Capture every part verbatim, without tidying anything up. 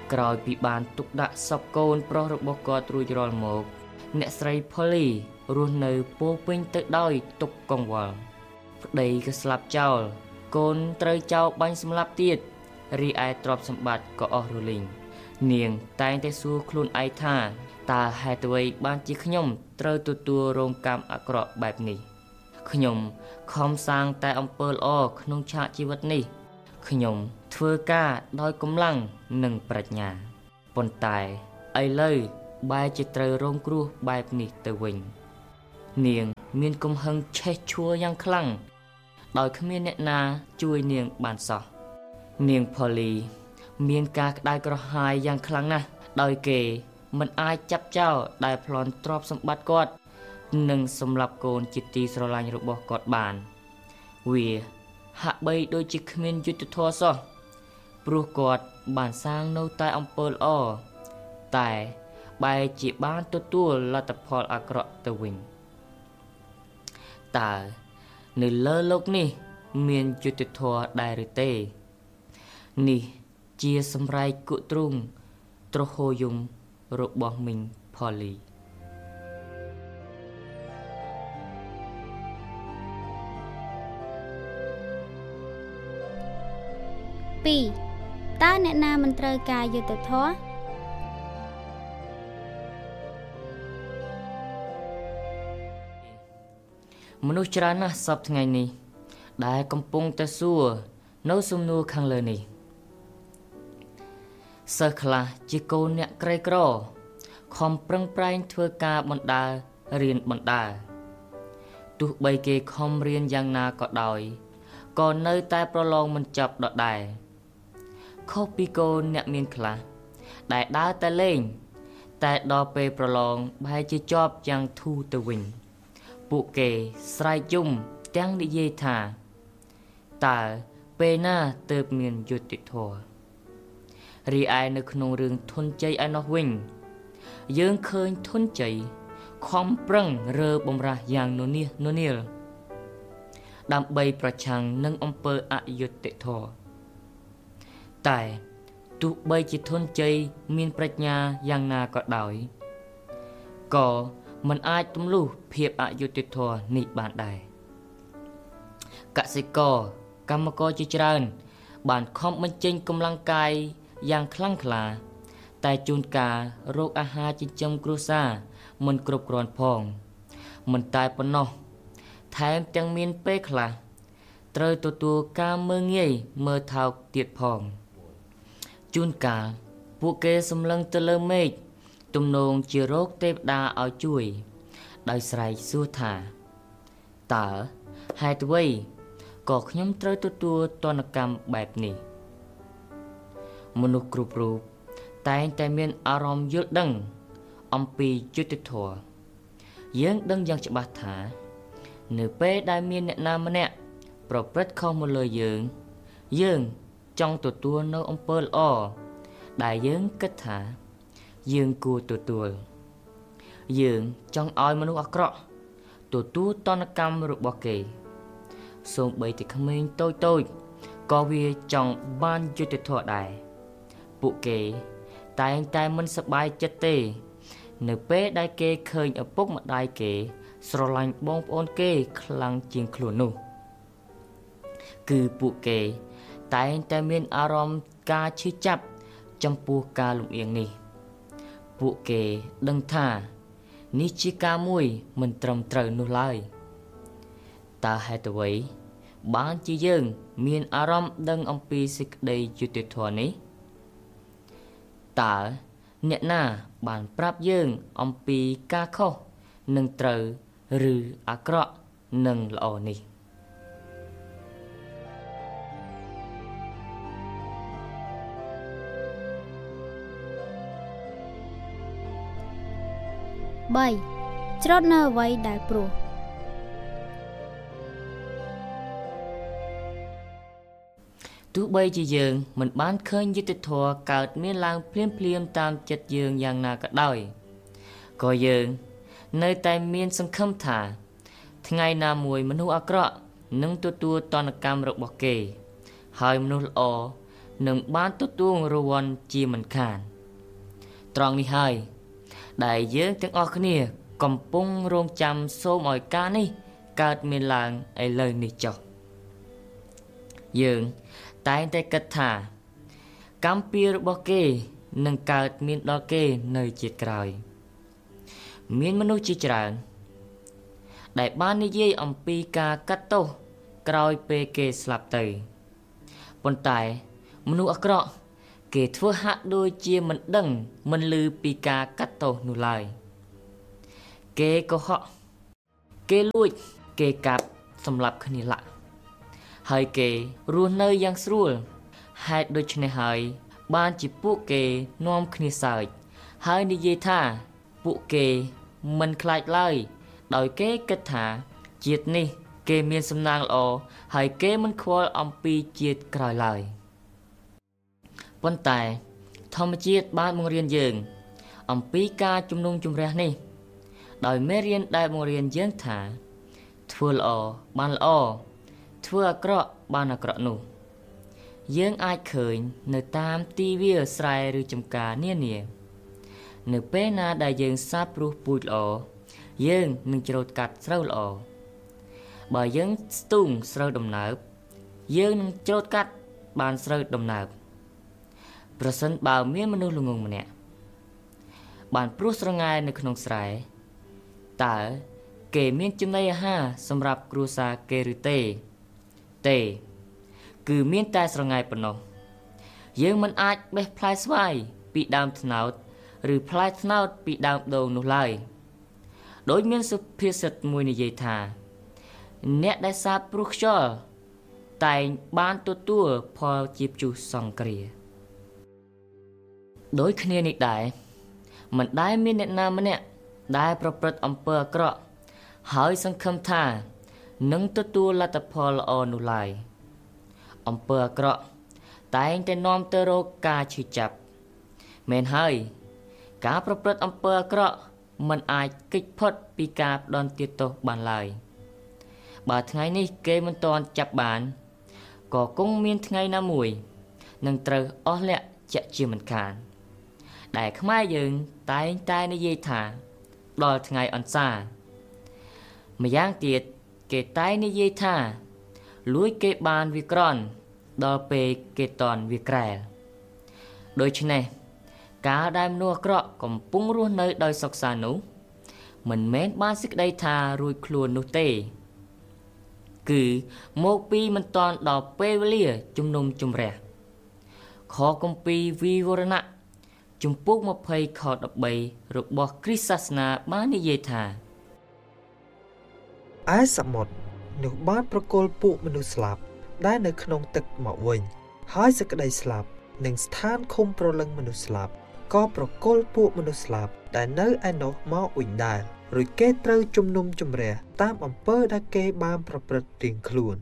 ក្រោយពីបានទុកដាក់សពកូនប្រុសរបស់គាត់រួចរាល់មកអ្នកស្រី Polly រស់នៅពោពេញទៅដោយទុក្ខកង្វល់ប្តីក៏ស្លាប់ចោលកូនត្រូវចោលបាញ់សម្លាប់ទៀតរីឯទ្រព្យសម្បត្តិក៏អស់រលីងនាងតែងតែសួរខ្លួនឯងថាតើហេតុអ្វីបានជាខ្ញុំត្រូវទទួលរងកម្មអាក្រក់បែបនេះខ្ញុំខំសាងតែអំពើល្អក្នុងឆាកជីវិតនេះខ្ញុំធ្វើការដោយកម្លាំងនិងប្រាជ្ញាប៉ុន្តែឥឡូវបែរជាត្រូវរងគ្រោះបែបនេះទៅវិញនាងមានកំហឹងឆេះឆួលយ៉ាងខ្លាំងដោយគ្មានអ្នកណាជួយនាងបានសោះនាង Polly មានការក្តៅក្រហាយយ៉ាងខ្លាំងណាស់ដោយគេមិនអាចចាប់ចោលដែលប្លន់ទ្រព្យសម្បត្តិគាត់និងសម្លាប់កូនជាទីស្រឡាញ់របស់គាត់បានវាហាក់បីដូចជាគ្មានយុត្តិធម៌សោះព្រោះគាត់បានសាងនៅតែអំពើល្អតែបែរជាបានទទួលលទ្ធផលអាក្រក់ទៅវិញតើនៅលើโลกនេះមានយុត្តិធម៌ដែរឬទេនេះជាសម្រែកគក់ទ្រូងទ្រហោយំរបស់មីង Polly ពីរតើអ្នកណាមិនត្រូវការយុត្តិធម៌មនុស្សច្រើនណាស់សពថ្ងៃនេះដែលកំពុងតែសួរនៅសំណួរខាងលើនេះសិស្សខ្លះជាកូនអ្នកក្រីក្រខំប្រឹងប្រែងធ្វើការបណ្ដើររៀនបណ្ដើរទោះបីគេខំរៀនយ៉ាងណាក៏ដោយក៏នៅតែប្រឡងមិនចប់ដដែលខុសពីកូនអ្នកមានខ្លះដែលដើរតែលេងតែដល់ពេលប្រឡងបែរជាជាប់យ៉ាងធូរទៅវិញពួកគេស្រែកយំទាំងនិយាយថាតើពេលណាទើបមានយុត្តិធម៌រីឯនៅក្នុងរឿងធនជ័យឯណោះវិញយើងឃើញធនជ័យខំប្រឹងរើបំរាស់យ៉ាងននៀសននៀលដើម្បីប្រឆាំងនឹងអំពើអយុត្តិធម៌តែទោះបីជាធនជ័យមានប្រាជ្ញាយ៉ាងណាក៏ដោយក៏មិនអាចទម្លុះភាពអយុត្តិធម៌នេះបានដែរកសិករកម្មករជាច្រើនបានខំបញ្ចេញកម្លាំងកាយយ៉ាងខ្លាំងក្លាតែជួនកាលរោគអាហារចិញ្ចឹមគ្រួសារមិនគ្រប់គ្រាន់ផងមិនតែប៉ុណ្ណោះថែមទាំងមានពេលខ្លះត្រូវទទួលការមើលងាយមើលថោកទៀតផងជួនកាលពួកគេសម្លឹងទៅលើមេឃទំនងជារោគទេវតាឲ្យជួយដោយស្រែកសួរថាតើហេតុអ្វីក៏ខ្ញុំត្រូវទទួលទណ្ឌកម្មបែបនេះមនុស្សគ្រប់រូបតែងតែមានអារម្មណ៍យល់ដឹងអំពីយុត្តិធម៌យើងដឹងយ៉ាងច្បាស់ថានៅពេលដែលមានអ្នកណាម្នាក់ប្រព្រឹត្តខុសមកលើយើងយើងចង់ទទួលនៅអំពើល្អដែលយើងគិតថាយើងគួរទទួលយើងចង់ឲ្យមនុស្សអាក្រក់ទទួលទណ្ឌកម្មរបស់គេសូម្បីតែក្មេងតូចតូចក៏វាចង់បានយុត្តិធម៌ដែរពួកគេតែងតែមិនសប្បាយចិត្តទេនៅពេលដែលគេឃើញឪពុកម្ដាយគេស្រឡាញ់បងប្អូនគេខ្លាំងជាងខ្លួននោះគឺពួកគេតែងតែមានអារម្មណ៍ការឈឺចាប់ចំពោះការលំអៀងនេះពួកគេដឹងថានេះជាការមួយមិនត្រឹមត្រូវនោះឡើយតើហេតុអ្វីបានជាយើងមានអារម្មណ៍ដឹងអំពីសេចក្តីយុត្តិធម៌នេះតើអ្នកណាបានប្រាប់យើងអំពីការខុសនិងត្រូវឬអាក្រក់និងល្អនេះបីច្រត់នៅអ្វីដែលព្រោះទោះបីជាយើងមិនបានឃើញយុត្តិធម៌កើតមានឡើងភ្លាមភ្លាមតាមចិត្តយើងយ៉ាងណាក៏ដោយក៏យើងនៅតែមានសង្ឃឹមថាថ្ងៃណាមួយមនុស្សអាក្រក់នឹងទទួលទណ្ឌកម្មរបស់គេហើយមនុស្សល្អនឹងបានទទួលរង្វាន់ជាមិនខានត្រង់នេះហើយដែលយើងទាំងអស់គ្នាកំពុងរងចាំសូមឲ្យការនេះកើតមានឡើងឥឡូវនេះចុះយើងតែងតែគិតថាកម្មពៀររបស់គេនឹងកើតមានដល់គេនៅជាតិក្រោយមានមនុស្សជាច្រើនដែលបាននិយាយអំពីការកាត់ទោសក្រោយពេលគេស្លាប់ទៅប៉ុន្តែមនុស្សអាក្រក់គេធ្វើហាក់ដូចជាមិនដឹងមិនឮពីការកាត់ទោសនោះឡើយគេកុហកគេលួចគេកាប់សម្លាប់គ្នាឡាក់ហើយគេរស់នៅយ៉ាងស្រួលហេតុដូច្នេះហើយបានជាពួកគេនាំគ្នាសើចហើយនិយាយថាពួកគេមិនខ្លាចឡើយដោយគេគិតថាជាតិនេះគេមានសំណាងល្អហើយគេមិនខ្វល់អំពីជាតិក្រោយឡើយប៉ុន្តែធម្មជាតិបានបង្រៀនយើងអំពីការជំនុំជម្រះនេះដោយមេរៀនដែលបង្រៀនយើងថាធ្វើល្អបានល្អធ្វើអាក្រក់បានអាក្រក់នោះយើងអាចឃើញនៅតាមទីវាលស្រែឬចំការនានានៅពេលណាដែលយើងសាបព្រោះពូជល្អយើងនឹងច្រូតកាត់ស្រូវល្អបើយើងស្ទូងស្រូវដំណើបយើងនឹងច្រូតកាត់បានស្រូវដំណើបប្រសិនបើមានមនុស្សល្ងងម្នាក់បានព្រោះស្រងាយនៅក្នុងស្រែតើគេមានចំណីអាហារសម្រាប់គ្រួសារគេឬទេទេគឺមានតែស្រងាយប៉ុណ្ណោះយើងមិនអាចបេះផ្លែស្វាយពីដើមត្នោតឬផ្លែត្នោតពីដើមដូងនោះឡើយដោយមានសុភាសិតមួយនិយាយថាអ្នកដែលសាបព្រោះខ្យល់តែងបានទទួលផលជាព្យុះសង្គ្រាដោយគ្នានេះដែរមិនដែលមានអ្នកណាម្នាក់ដែលប្រព្រឹត្តអំពើអាក្រក់ហើយសង្ឃឹមថានឹងទទួលលទ្ធផលល្អនោះឡើយអំពើអាក្រក់តែងតែនាំទៅរកការឈឺចាប់មែនហើយការប្រព្រឹត្តអំពើអាក្រក់មិនអាចគេចផុតពីការផ្ដន់ទាទោសបានឡើយបើថ្ងៃនេះគេមិនទាន់ចាប់បានក៏គង់មានថ្ងៃណាមួយនឹងត្រូវអស់លក្ខជាក់ជាមិនខានដែលខ្មែរយើងតែងតែនិយាយថាដល់ថ្ងៃអន្សាម្យ៉ាងទៀតគេតែងនិយាយថាលួចគេបានវាក្រន់ដល់ពេលគេតន់វាក្រែលដូច្នេះការដែលមនុស្សអាក្រក់កំពុងរស់នៅដោយសុខសាន្តនោះមិនមែនបានសេចក្តីថារួចខ្លួននោះទេគឺមកពីមិនតន់ដល់ពេលវេលាជំនុំជម្រះខគម្ពីរវិវរណៈជំពូកยี่สิบខដប់បីរបស់គ្រិស្តសាសនាបាននិយាយថាឯសមុទ្រនោះបានប្រគល់ពួកមនុស្សស្លាប់ដែលនៅក្នុងទឹកមកវិញហើយសេចក្តីស្លាប់និងស្ថានឃុំប្រលឹងមនុស្សស្លាប់ក៏ប្រគល់ពួកមនុស្សស្លាប់ដែលនៅឯនោះមកវិញដែររួចគេត្រូវជំនុំជម្រះតាមអំពើដែលគេបានប្រព្រឹត្តរៀងខ្លួន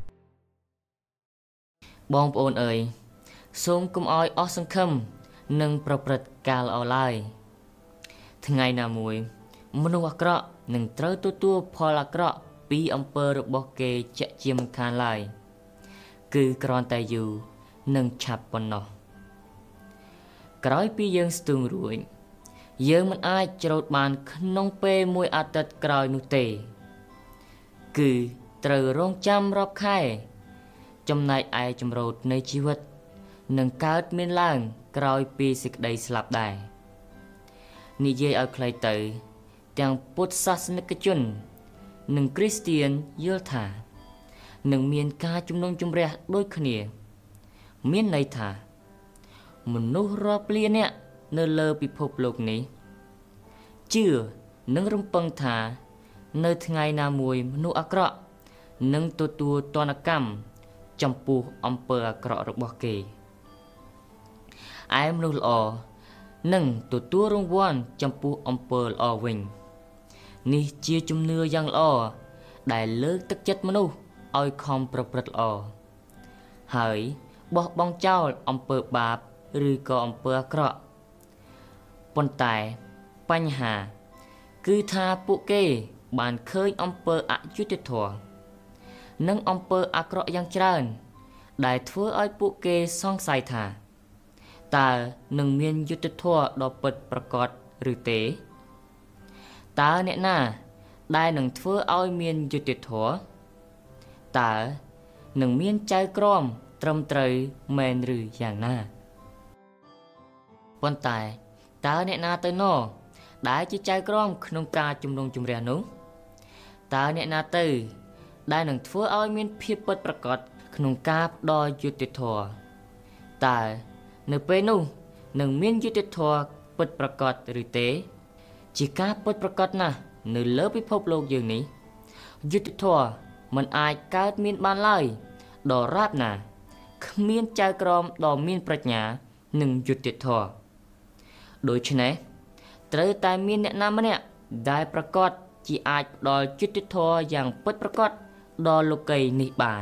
បងប្អូនអើយសូមកុំឲ្យអស់សង្ឃឹមនឹងប្រព្រឹត្តការល្អឡើយថ្ងៃណាមួយមនុស្សអាក្រក់នឹងត្រូវទទួលផលអាក្រក់ពីអំពើរបស់គេជាក់ជាមិនខានឡើយគឺគ្រាន់តែយូរនិងឆាប់ប៉ុណ្ណោះក្រោយពីយើងស្ទូងរួចយើងមិនអាចច្រូតបានក្នុងពេលមួយអាទិត្យក្រោយនោះទេគឺត្រូវរងចាំរាប់ខែចំណែកឯចម្រោតនៃជីវិតនឹងកើតមានឡើងក្រោយពីសេចក្តីស្លាប់ដែរនិយាយឲ្យខ្លីទៅទាំងពុទ្ធសាសនិកជននិងគ្រីស្ទានយល់ថានឹងមានការជំនុំជម្រះដូចគ្នាមានន័យថាមនុស្សរាប់លាននាក់នៅលើពិភពលោកនេះជឿនិងរំពឹងថានៅថ្ងៃណាមួយមនុស្សអាក្រក់នឹងទទួលទណ្ឌកម្មចំពោះអំពើអាក្រក់របស់គេឯមនុស្សល្អនឹងទទួលរង្វាន់ចំពោះអំពើល្អវិញនេះជាជំនឿយ៉ាងល្អដែលលើកទឹកចិត្តមនុស្សឲ្យខំប្រព្រឹត្តល្អហើយបោះបង់ចោលអំពើបាបឬក៏អំពើអាក្រក់ប៉ុន្តែបញ្ហាគឺថាពួកគេបានឃើញអំពើអយុត្តិធម៌និងអំពើអាក្រក់យ៉ាងច្រើនដែលធ្វើឲ្យពួកគេសង្ស័យថាតើនឹងមានយុត្តិធម៌ដ៏ពិតប្រាកដឬទេតើអ្នកណាដែលនឹងធ្វើឲ្យមានយុត្តិធម៌តើនឹងមានចៅក្រមត្រឹមត្រូវមែនឬយ៉ាងណាប៉ុន្តែតើអ្នកណាទៅណដែលជាចៅក្រមក្នុងការជំនុំជម្រះនោះតើអ្នកណាទៅដែលនឹងធ្វើឲ្យមានភាពពិតប្រាកដក្នុងការផ្ដល់យុត្តិធម៌តើនៅពេលនោះនឹងមានយុត្តិធម៌ពិតប្រាកដឬទេជាការពិតប្រាកដណាស់នៅលើពិភពលោកយើងនេះយុត្តិធម៌មិនអាចកើតមានបានឡើយដរាបណាគ្មានចៅក្រមដ៏មានប្រាជ្ញានិងយុត្តិធម៌ដូច្នេះត្រូវតែមានអ្នកណាម្នាក់ដែលប្រកាសជាអាចផ្ដល់យុត្តិធម៌យ៉ាងពិតប្រាកដដល់លោកីនេះបាន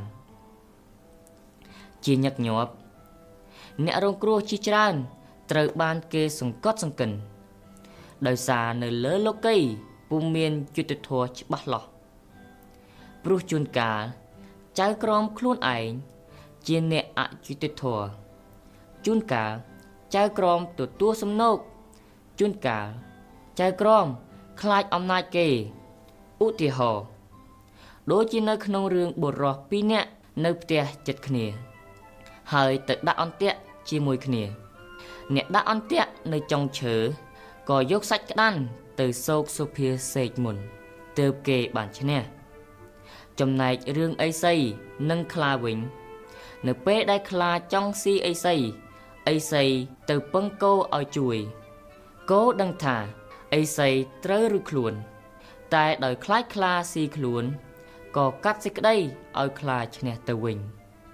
ជាញឹកញាប់អ្នករងគ្រោះជាច្រើនត្រូវបានគេសង្កត់សង្កិនដោយសារនៅលើលោកីពុំមានយុត្តិធម៌ច្បាស់លាស់ព្រោះជួនកាលចៅក្រមខ្លួនឯងជាអ្នកអយុត្តិធម៌ជួនកាលចៅក្រមទទួលសំណូកជួនកាលចៅក្រមខ្លាចអំណាចគេឧទាហរណ៍ដូចជានៅក្នុងរឿងបុរសពីរនាក់នៅផ្ទះជិតគ្នាហើយទៅដាក់អន្ទាក់ជាមួយគ្នាអ្នកដាក់អន្ទាក់នៅចុងឈើក៏យកសាច់ក្តាន់ទៅសោកសុភាសេកមុនទើបគេបានឈ្នះចំណែករឿងអីសីនិងខ្លាវិញនៅពេលដែលខ្លាចង់ស៊ីអីសីអីសីទៅពឹងគោឲ្យជួយគោដឹងថាអីសីត្រូវឬខ្លួនតែដោយខ្លាចខ្លាស៊ីខ្លួនក៏កាត់សេចក្តីឲ្យខ្លាឈ្នះទៅវិញ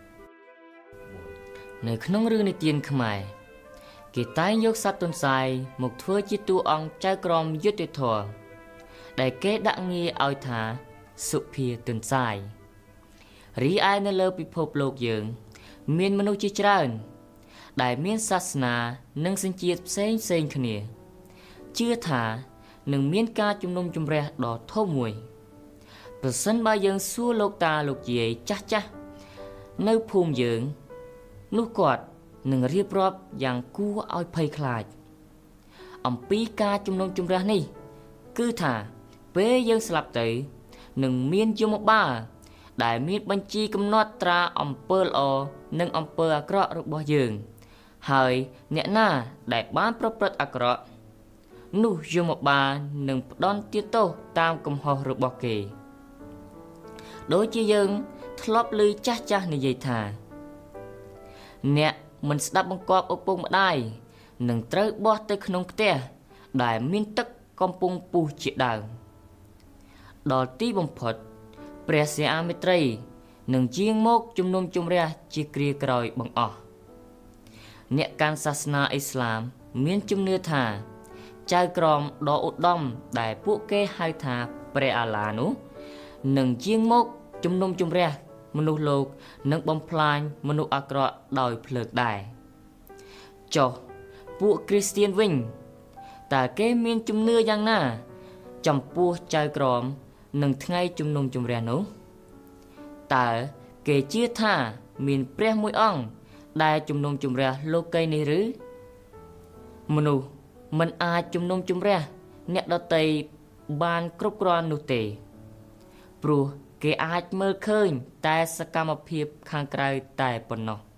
នៅក្នុងរឿងនិទានខ្មែរគេតែងយកសត្វទន្សាយមកធ្វើជាតួអង្គចៅក្រមយុត្តិធម៌ដែលគេដាក់ងារឲ្យថាសុភាទន្សាយរីឯនៅលើពិភពលោកយើងមានមនុស្សជាច្រើនដែលមានសាសនានិងសញ្ជាតិផ្សេងផ្សេងគ្នាជឿថានឹងមានការជំនុំជម្រះដ៏ធំមួយប្រសិនបើយើងសួរលោកតាលោកយាយចាស់ចាស់នៅភូមិយើងនោះគាត់នឹងរៀបរាប់យ៉ាងគួរឲ្យភ័យខ្លាចអំពីការជំនុំជម្រះនេះគឺថាពេលយើងស្លាប់ទៅនឹងមានយមបាលដែលមានបញ្ជីកំណត់ត្រាអំពើល្អនិងអំពើអាក្រក់របស់យើងហើយអ្នកណាដែលបានប្រព្រឹត្តអាក្រក់នោះយមបាលនឹងផ្ដន្ទាទោសតាមកំហុសរបស់គេដូចជាយើងធ្លាប់ឮចាស់ចាស់និយាយថាអ្នកមិនស្ដាប់បង្គាប់ឪពុកម្ដាយនឹងត្រូវបោះទៅក្នុងផ្ទះដែលមានទឹកកំពុងពុះជាដើមដល់ទីបំផុតព្រះសិអាមិត្រីនឹងជាងមកជំនុំជម្រះជាគ្រាក្រោយបង្អស់អ្នកកាន់សាសនាអ៊ីស្លាមមានជំនឿថាចៅក្រមដ៏ឧត្តមដែលពួកគេហៅថាព្រះអាឡានោះនឹងជាងមកជំនុំជម្រះមនុស្សលោកនឹងបំផ្លាញមនុស្សអាក្រក់ដោយភ្លើងដែរចុះពួកគ្រីស្ទានវិញតើគេមានជំនឿយ៉ាងណាចំពោះចៅក្រមនឹងថ្ងៃជំនុំជម្រះនោះតើគេជឿថាមានព្រះមួយអង្គដែលជំនុំជម្រះលោកីនេះឬមនុស្សមិនអាចជំនុំជម្រះអ្នកដទៃបានគ្រប់គ្រាន់នោះទេព្រោះគេអាចមើលឃើញតែសកម្មភាពខាងក្រៅតែប៉ុណ្ណោះ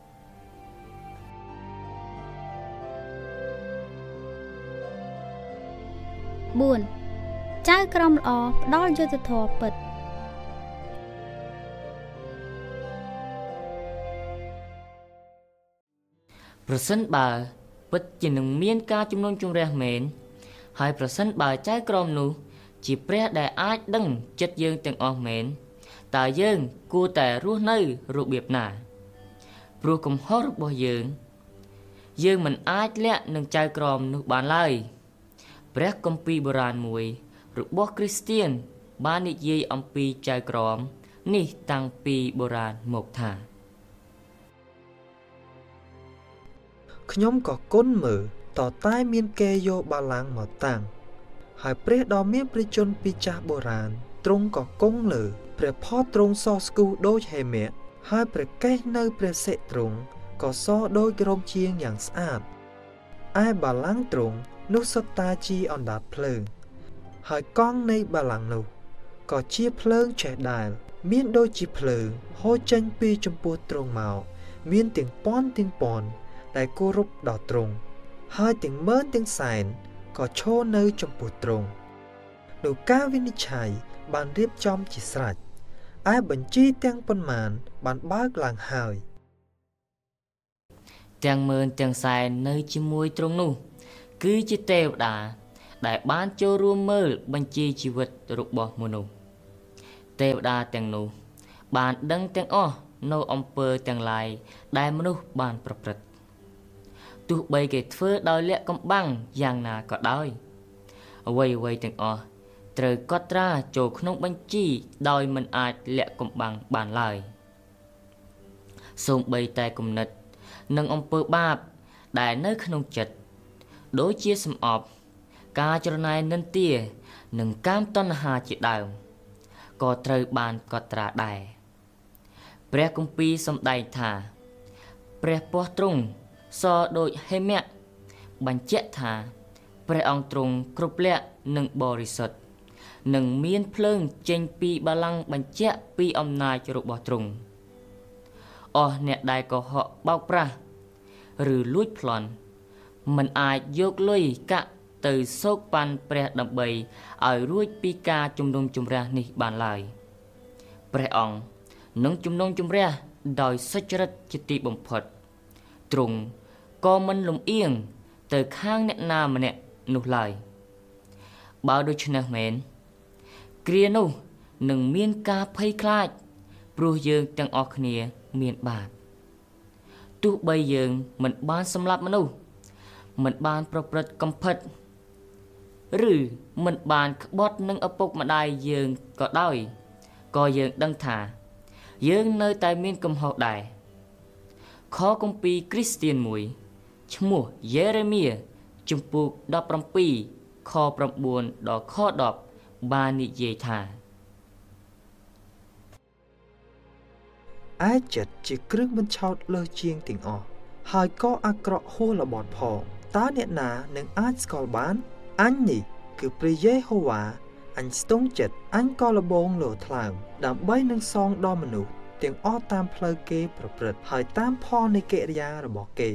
បួនចៅក្រមល្អផ្ដល់យុត្តិធម៌ពិតប្រសិនបើពិតជានឹងមានការជំនុំជម្រះមែនហើយប្រសិនបើចៅក្រមនោះជាព្រះដែលអាចដឹងចិត្តយើងទាំងអស់មែនតើយើងគួរតែរស់នៅរបៀបណាព្រោះកំហុសរបស់យើងយើងមិនអាចលាក់នឹងចៅក្រមនោះបានឡើយព្រះគម្ពីរបុរាណមួយរបស់គ្រីស្ទានបាននិយាយអំពីចៅក្រមនេះតាំងពីបុរាណមកថាខ្ញុំក៏គុណមើលតតែមានគេយកបាឡាំងមកតាំងហើយព្រះដ៏មានព្រះជន្មពីចាស់បុរាណទ្រង់ក៏គង់លើព្រះផទ្រទ្រង់សោះស្គូដូចហេមៈហើយព្រះកេសនៅព្រះសិទ្រង់ក៏សដូចរោមជាងយ៉ាងស្អាតឯបាឡាំងទ្រង់នោះសុទ្ធតែជាអណ្ដាតភ្លើងហើយកង់នៃបាឡាំងនោះក៏ជាភ្លើងឆេះដែលមានដូចជាភ្លើងហូរចេញពីចំពោះទ្រង់មកមានទាំងពាន់ទាំងពាន់ដែលគោរពដល់ទ្រង់ហើយទាំងម៉ឺនទាំងសែនក៏ឈរនៅចំពោះទ្រង់នោះការវិនិច្ឆ័យបានរៀបចំជាស្រេចឯបញ្ជីទាំងប៉ុន្មានបានបើកឡើងហើយទាំងម៉ឺនទាំងសែននៅជាមួយទ្រង់នោះគឺជាទេវតាដែលបានចូលរួមមើលបញ្ជីជីវិតរបស់មនុស្សទេវតាទាំងនោះបានដឹងទាំងអស់នៅអំពើទាំងឡាយដែលមនុស្សបានប្រព្រឹត្តទោះបីគេធ្វើដោយលាក់កំបាំងយ៉ាងណាក៏ដោយអ្វីអ្វីទាំងអស់ត្រូវកត់ត្រាចូលក្នុងបញ្ជីដោយមិនអាចលាក់កំបាំងបានឡើយសូម្បីតែគំនិតនិងអំពើបាបដែលនៅក្នុងចិត្តដូចជាសម្អប់ការច្រណែននិន្ទានិងកាមតណ្ហាជាដើមក៏ត្រូវបានកត់ត្រាដែរព្រះគម្ពីរសម្ដែងថាព្រះពស្ត្រទ្រង់សដូចហេមៈបញ្ជាក់ថាព្រះអង្គទ្រង់គ្រប់លក្ខនិងបរិសុទ្ធនិងមានភ្លើងចេញពីបល្ល័ង្កបញ្ជាក់ពីអំណាចរបស់ទ្រង់អស់អ្នកដែលកុហកបោកប្រាស់ឬលួចប្លន់មិនអាចយកលុយកាក់ទៅសោកប៉ាន់ព្រះដើម្បីឲ្យរួចពីការជំនុំជម្រះនេះបានឡើយព្រះអង្គនឹងជំនុំជម្រះដោយសុចរិតជាទីបំផុតទ្រង់ក៏មិនលំអៀងទៅខាងអ្នកណាម្នាក់នោះឡើយបើដូច្នេះមែនគ្រានោះនឹងមានការភ័យខ្លាចព្រោះយើងទាំងអស់គ្នាមានបាបទោះបីយើងមិនបានសម្លាប់មនុស្សមិនបានប្រព្រឹត្តកំផិតឬមិនបានក្បត់នឹងឪពុកម្ដាយយើងក៏ដោយក៏យើងដឹងថាយើងនៅតែមានកំហុសដែរខគម្ពីរគ្រីស្ទានមួយឈ្មោះយេរេមៀជំពូកដប់ប្រាំពីរខប្រាំបួនដល់ខដប់បាននិយាយថាឯចិត្តជាគ្រឿងបញ្ឆោតលើសជាងទាំងអស់ហើយក៏អាក្រក់ហួសល្បត់ផងតើអ្នកណានឹងអាចស្គាល់បានអញនេះគឺព្រះយេហូវ៉ាអញស្ទង់ចិត្តអញក៏លបងលោថ្លើមដើម្បីនឹងសងដល់មនុស្សទាំងអស់តាមផ្លូវគេប្រព្រឹត្តហើយតាមផលនៃកិរិយារបស់គេ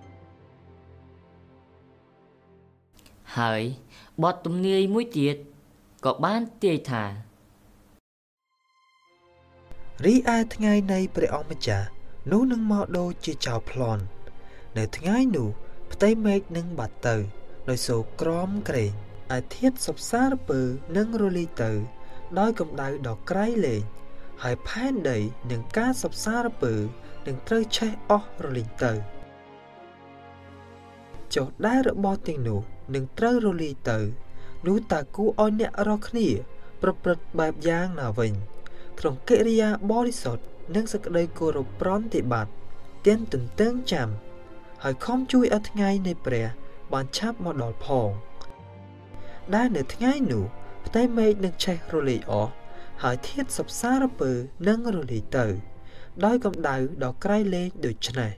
ហើយបទទំនាយមួយទៀតក៏បានទាយថារីឯថ្ងៃនៃព្រះអង្គម្ចាស់នោះនឹងមកដូចជាចៅប្លន់នៅថ្ងៃនោះផ្ទៃមេឃនឹងបាត់ទៅដោយសូរក្រំក្រែងឯធាតុសព្វសារពើនឹងរលាយទៅដោយកម្ដៅដ៏ក្រៃលែងហើយផែនដីនឹងការសព្វសារពើនឹងត្រូវឆេះអស់រលីងទៅចុះដែលរបស់ទាំងនោះនឹងត្រូវរលាយទៅនោះតើគួរឲ្យអ្នករាល់គ្នាប្រព្រឹត្តបែបយ៉ាងណាវិញក្នុងកិរិយាបរិសុទ្ធនិងសេចក្តីគោរពប្រតិបត្តិទាំងទន្ទឹងចាំហើយខំជួយឲ្យថ្ងៃនៃព្រះបានឆាប់មកដល់ផងដែលនៅថ្ងៃនោះផ្ទៃមេឃនឹងឆេះរលាយអស់ហើយធាតុសព្វសារពើនឹងរលាយទៅដោយកម្ដៅដ៏ក្រៃលែងដូច្នេះ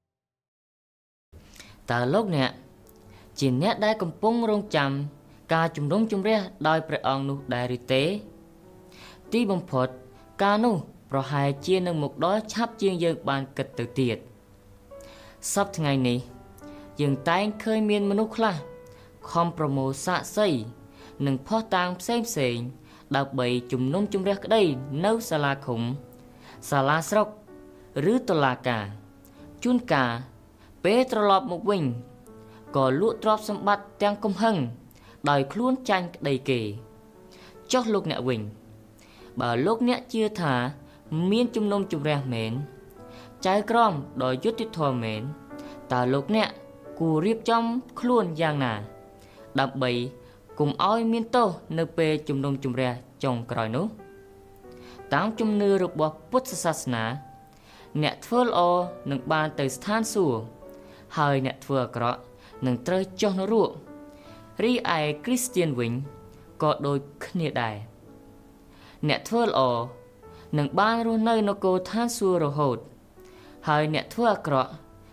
តើលោកអ្នកជាអ្នកដែលកំពុងរងចាំការជំនុំជម្រះដោយព្រះអង្គនោះដែរឬទេទីបំផុតការនោះប្រហែលជានឹងមកដល់ឆាប់ជាងយើងបានគិតទៅទៀតសប្តាហ៍ថ្ងៃនេះយើងតែងឃើញមានមនុស្សខ្លះខំប្រមូលសាក្សីនិងភស្តុតាងផ្សេងផ្សេងដើម្បីជំនុំជម្រះក្តីនៅសាលាឃុំសាលាស្រុកឬតុលាការជួនកាលពេលត្រឡប់មកវិញក៏លក់ទ្រព្យសម្បត្តិទាំងកំហឹងដោយខ្លួនចាញ់ក្តីគេចុះលោកអ្នកវិញបើលោកអ្នកជឿថាមានជំនុំជម្រះមែនចៅក្រមដោយយុត្តិធម៌មែនតើលោកអ្នកគួររៀបចំខ្លួនយ៉ាងណាដើម្បីកុំឲ្យមានទោសនៅពេលជំនុំជម្រះចុងក្រោយនោះតាមជំនឿរបស់ពុទ្ធសាសនាអ្នកធ្វើល្អនឹងបានទៅស្ថានសួគ៌ហើយអ្នកធ្វើអាក្រក់នឹងត្រូវចុះនរករីឯគ្រីស្ទានវិញក៏ដូចគ្នាដែរអ្នកធ្វើល្អនឹងបានរស់នៅនគរឋានសួគ៌រហូតហើយអ្នកធ្វើអាក្រក់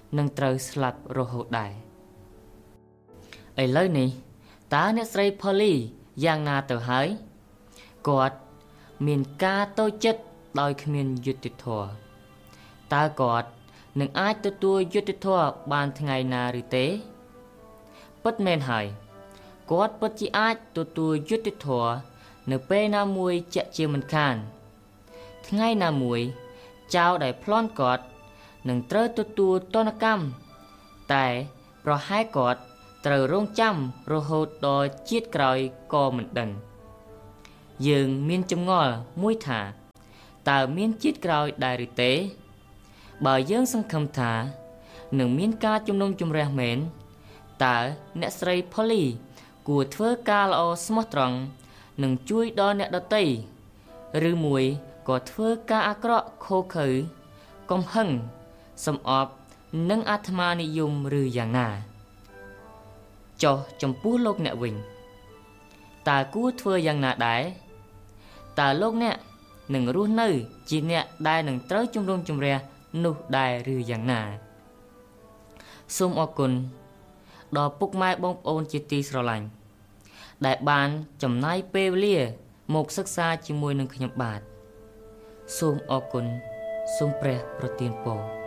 នឹងត្រូវស្លាប់រហូតដែរឥឡូវនេះតើអ្នកស្រី Polly យ៉ាងណាទៅហើយគាត់មានការតូចចិត្តដោយគ្មានយុត្តិធម៌តើគាត់នឹងអាចទទួលយុត្តិធម៌បានថ្ងៃណាឬទេពិតមែនហើយគាត់ពិតជាអាចទទួលយុត្តិធម៌នៅពេលណាមួយជាក់ជាមិនខានថ្ងៃណាមួយចៅដែលប្លន់គាត់នឹងត្រូវទទួលទណ្ឌកម្មតែប្រហែលគាត់ត្រូវរងចាំរហូតដល់ជាតិក្រោយក៏មិនដឹងយើងមានចម្ងល់មួយថាតើមានជាតិក្រោយដែរឬទេបើយើងសង្ឃឹមថានឹងមានការជំនុំជម្រះមែនតើអ្នកស្រី Polly គួរធ្វើការល្អស្មោះត្រង់និងជួយដល់អ្នកដទៃឬមួយក៏ធ្វើការអាក្រក់ខុសខើកំហឹងសំអប់និងអាត្មានិយមឬយ៉ាងណាចុះចំពោះលោកអ្នកវិញតើគួរធ្វើយ៉ាងណាដែរតើលោកអ្នកនឹងរស់នៅជាអ្នកដែលនឹងត្រូវជំរុំជម្រះនោះដែរឬយ៉ាងណាសូមអរគុណដល់ពុកម៉ែបងប្អូនជាទីស្រឡាញ់ដែលបានចំណាយពេលវេលាមកសិក្សាជាមួយនឹងខ្ញុំបាទសូមអរគុណសូមព្រះប្រទានពរ